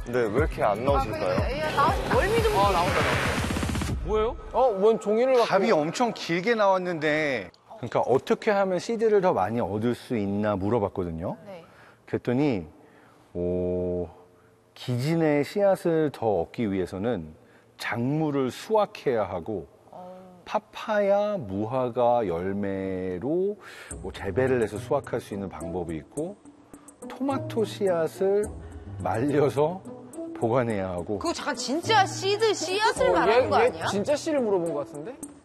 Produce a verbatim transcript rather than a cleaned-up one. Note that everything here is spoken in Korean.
네, 왜 이렇게 안 나오실까요? 월미 좀. 아, 나온다, 나온다. 뭐예요? 어, 뭔 종이를 갖고. 답이 엄청 길게 나왔는데 그러니까 어떻게 하면 씨드를 더 많이 얻을 수 있나 물어봤거든요. 네. 그랬더니 오, 기진의 씨앗을 더 얻기 위해서는 작물을 수확해야 하고 파파야, 무화과 열매로 뭐 재배를 해서 수확할 수 있는 방법이 있고 토마토 씨앗을 말려서 보관해야 하고 그거 잠깐 진짜 씨드 씨앗을 어, 말하는 얘, 거 얘 아니야? 진짜 씨를 물어본 것 같은데?